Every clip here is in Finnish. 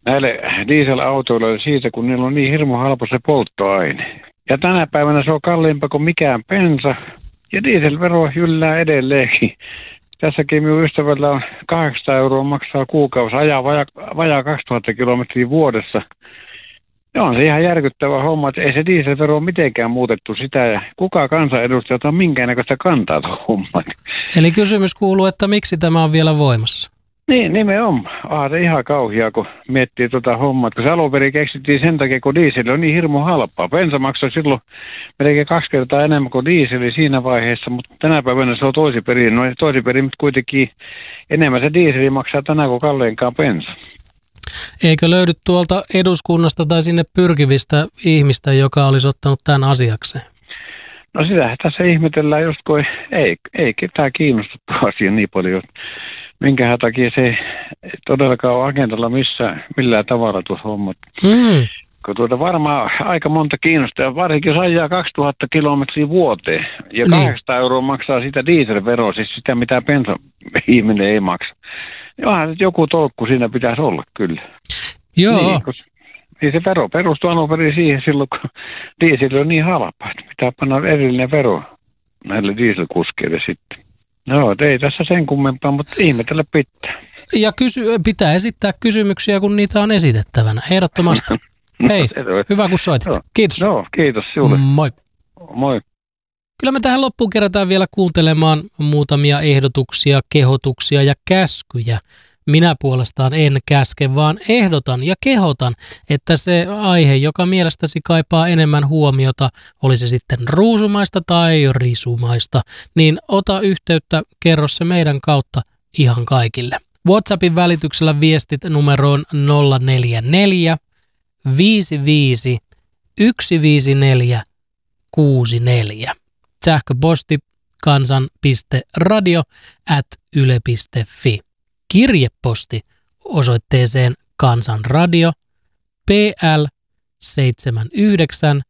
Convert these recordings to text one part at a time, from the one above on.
näille dieselautoille siitä, kun niillä on niin hirmu halpa se polttoaine. Ja tänä päivänä se on kalliimpaa kuin mikään bensa, ja dieselvero jyllää edelleenkin. Tässäkin minun ystävällä on 800 € maksaa kuukausi, ajaa vajaa 2000 kilometriä vuodessa. Ja on se ihan järkyttävä homma, että ei se dieselvero ole mitenkään muutettu sitä, ja kuka kansanedustajat on minkäännäköistä kantaa tuon homman. Eli kysymys kuuluu, että miksi tämä on vielä voimassa? Niin, nimenomaan. Se ihan kauhea, kun miettii tuota hommaa. Kun se alun perin keksittiin sen takia, kun diesel on niin hirmu halpaa. Bensa maksoi silloin melkein 2 kertaa enemmän kuin dieseli siinä vaiheessa, mutta tänä päivänä se on toisinperin. No toisinperin, mutta kuitenkin enemmän se dieseli maksaa tänään kuin kalleinkaan bensa. Eikö löydy tuolta eduskunnasta tai sinne pyrkivistä ihmistä, joka olisi ottanut tämän asiakseen? No sitähän tässä ihmetellään just, kun ei ketään kiinnosta tuo asia niin paljon. Minkähän takia se ei todellakaan ole agendalla millään tavalla tuossa hommat. Kun varmaan aika monta kiinnostaa, varsinkin jos ajaa 2000 kilometriä vuoteen ja 800 € maksaa sitä dieselveroa, siis sitä mitä bensa-ihminen ei maksa. Johan joku tolkku siinä pitäisi olla kyllä. Joo. Niin se vero perustuu alun perin siihen silloin, kun diesel on niin halpa, että pitää panna erillinen vero näille dieselkuskeille sitten. No, ei tässä sen kummempaa, mutta ihmetellä pitää. Ja pitää esittää kysymyksiä, kun niitä on esitettävänä. Ehdottomasti. Hei, hyvä kun soitit. Kiitos. Joo, kiitos sinulle. Moi. Moi. Kyllä me tähän loppuun kerätään vielä kuuntelemaan muutamia ehdotuksia, kehotuksia ja käskyjä. Minä puolestaan en käske, vaan ehdotan ja kehotan, että se aihe, joka mielestäsi kaipaa enemmän huomiota, oli se sitten ruusumaista tai risumaista, niin ota yhteyttä, kerro se meidän kautta ihan kaikille. WhatsAppin välityksellä viestit numeroon 044 55 154 64. Sähköposti kansan.radio@yle.fi. Kirjeposti osoitteeseen Kansanradio PL 79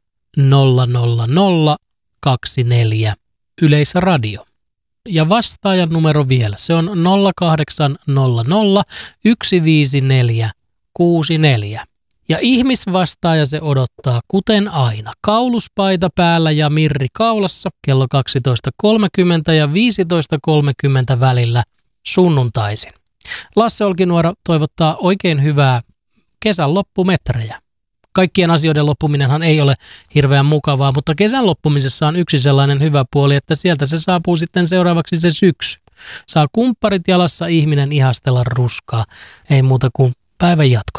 00024 Yleisradio. Ja vastaajan numero vielä, se on 0800 154 64. Ja ihmisvastaaja se odottaa kuten aina. Kauluspaita päällä ja mirri kaulassa kello 12.30 ja 15.30 välillä sunnuntaisin. Lasse Olkinuora toivottaa oikein hyvää kesän loppumetrejä. Kaikkien asioiden loppuminenhan ei ole hirveän mukavaa, mutta kesän loppumisessa on yksi sellainen hyvä puoli, että sieltä se saapuu sitten seuraavaksi se syksy. Saa kumpparit jalassa ihminen ihastella ruskaa. Ei muuta kuin päivän jatkot.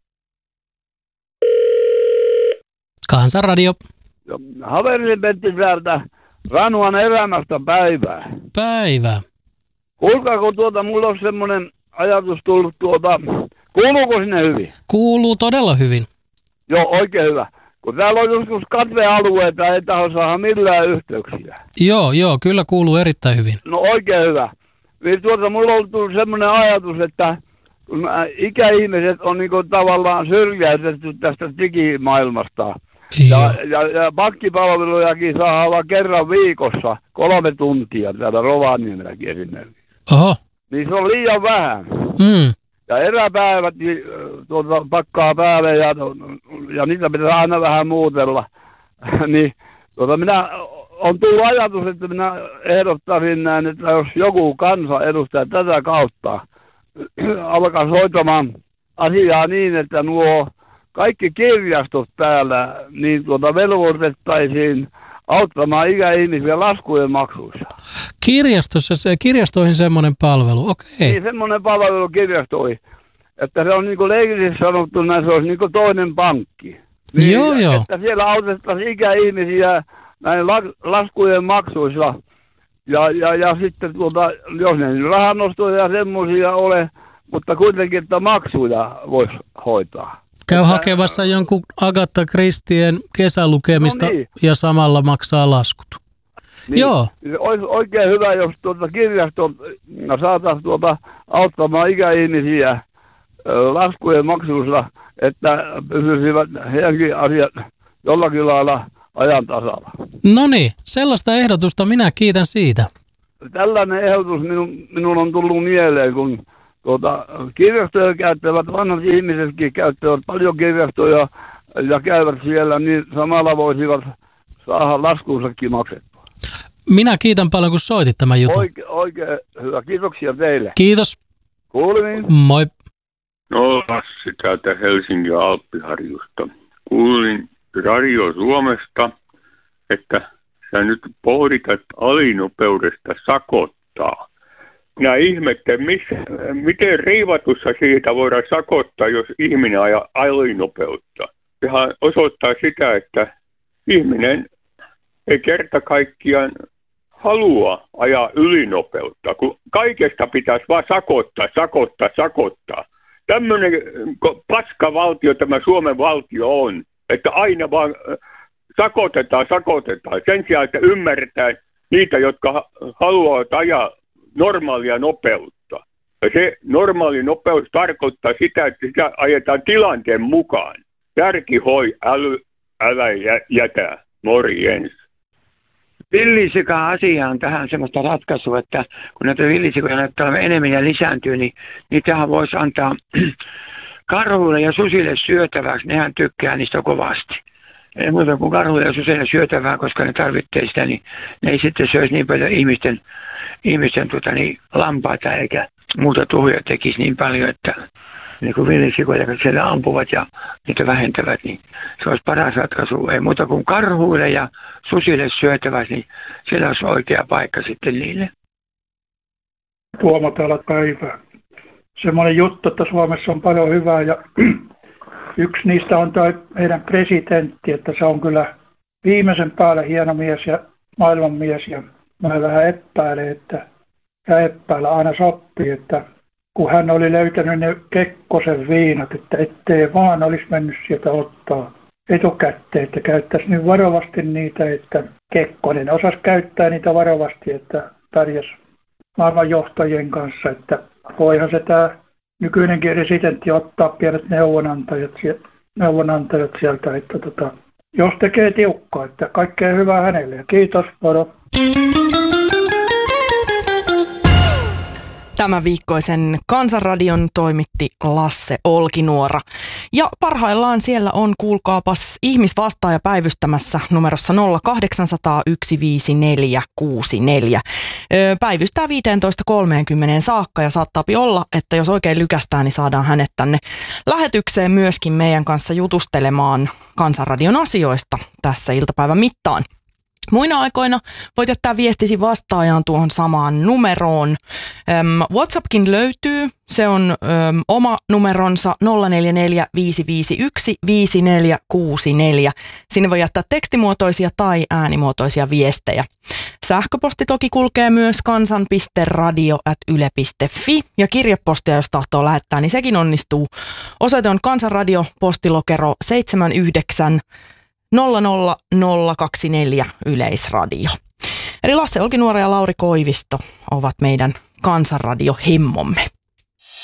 Kansanradio. Haverini Pentti täältä Ranuan elämästä päivää. Päivää. Kuulkaa, kun mulla on semmoinen ajatus tullut kuuluuko sinne hyvin? Kuuluu todella hyvin. Joo, oikein hyvä. Kun täällä on joskus katvealueita, ei taho saada millään yhteyksiä. Joo, kyllä kuuluu erittäin hyvin. No oikein hyvä. Niin mulla on tullut semmoinen ajatus, että kun ikäihmiset on niinku tavallaan syrjäytetty tästä digimaailmasta. Ja pankkipalvelujakin saa olla kerran viikossa 3 tuntia täällä Rovaniemelläkin esimerkiksi. Oho. Niin se on liian vähän. Ja eräpäivät pakkaa päälle ja niitä pitää aina vähän muutella. Niin minä on tullut ajatus, että minä ehdottaisin näin, että jos joku kansanedustaja tätä kautta alkaa hoitamaan asiaa niin, että nuo kaikki kirjastot täällä niin velvoitettaisiin auttamaan ikäihmisiä laskujen maksuissa. Kirjastoihin semmoinen palvelu, okei. Niin, semmoinen palvelu kirjastoihin. Että se on niin kuin leikillisesti sanottuna, se olisi niin kuin toinen pankki. Niin, joo. Että siellä autettaisiin ikäihmisiä näin laskujen maksuissa. Ja sitten jos ne rahanostoja ja semmoisia ole, mutta kuitenkin, että maksuja voisi hoitaa. Käy hakemassa jonkun Agatha Christien kesälukemista ja samalla maksaa laskut. Niin, joo. Olisi oikein hyvä, jos kirjastot saataisiin auttamaan ikäihmisiä laskujen maksuissa, että pysyisivät heidänkin asiat jollakin lailla ajan tasalla. No niin, sellaista ehdotusta minä kiitän siitä. Tällainen ehdotus minun on tullut mieleen, kun Kirjastoja käyttävät, vanhat ihmisetkin käyttävät paljon kirjastoja ja käyvät siellä, niin samalla voisivat saada laskuunsakin maksettua. Minä kiitän paljon, kun soitit tämän jutun. Oikein hyvä. Kiitoksia teille. Kiitos. Kuulemiin. Moi. No Lassi täältä Helsingin Alppiharjusta. Kuulin Radio Suomesta, että sä nyt pohdit, että alinopeudesta sakottaa. Minä ihmettelen, miten Riivatussa siitä voidaan sakottaa, jos ihminen ajaa alinopeutta. Sehän osoittaa sitä, että ihminen ei kerta kaikkiaan halua ajaa ylinopeutta, kun kaikesta pitäisi vaan sakottaa. Tämmöinen paskavaltio tämä Suomen valtio on, että aina vaan sakotetaan. Sen sijaan, että ymmärretään niitä, jotka haluavat ajaa normaalia nopeutta. Ja se normaali nopeus tarkoittaa sitä, että sitä ajetaan tilanteen mukaan. Järki hoi, älä jätä, morjens. Villisika-asia on tähän semmoista ratkaisua, että kun näitä villisikoja näyttää enemmän ja lisääntyy, niin niitähän voisi antaa karhuille ja susille syötäväksi. Nehän tykkää niistä kovasti. Ei muuta kuin karhuille ja susille syötävää, koska ne tarvitsee sitä, niin ne ei sitten syöisi niin paljon ihmisten lampaita eikä muuta tuhoja tekisi niin paljon, että niin kuin villisikoja, kun siellä ampuvat ja niitä vähentävät, niin se olisi paras ratkaisu. Ei muuta kuin karhuille ja susille syötäväksi, niin siellä olisi oikea paikka sitten niille. Tuomo täällä päivää. Semmoinen juttu, että Suomessa on paljon hyvää ja yksi niistä on tuo meidän presidentti, että se on kyllä viimeisen päälle hieno mies ja maailmanmies ja mä vähän epäilen, epäillä aina sopii, että kun hän oli löytänyt ne Kekkosen viinat, että ettei vaan olisi mennyt sieltä ottaa etukäteen, että käyttäisi niin varovasti niitä, että Kekkonen osasi käyttää niitä varovasti, että pärjäsi maailmanjohtajien kanssa, että voihan se tämä nykyinenkin presidentti ottaa pienet neuvonantajat sieltä, että jos tekee tiukkaa, että kaikkea hyvää hänelle. Kiitos, moro. Tämän viikkoisen Kansanradion toimitti Lasse Olkinuora. Ja parhaillaan siellä on, kuulkaapas, ihmisvastaaja päivystämässä numerossa 0800 15464. Päivystää 15.30 saakka ja saattaa olla, että jos oikein lykästään, niin saadaan hänet tänne lähetykseen myöskin meidän kanssa jutustelemaan Kansanradion asioista tässä iltapäivän mittaan. Muina aikoina voit jättää viestisi vastaajaan tuohon samaan numeroon. WhatsAppkin löytyy. Se on oma numeronsa 044 551 5464. Sinne voi jättää tekstimuotoisia tai äänimuotoisia viestejä. Sähköposti toki kulkee myös kansan.radio@yle.fi ja kirjepostia, jos tahtoo lähettää, niin sekin onnistuu. Osoite on Kansanradio, postilokero 79 00024 Yleisradio. Eli Lasse Olkinuora ja Lauri Koivisto ovat meidän Kansanradio-hemmomme.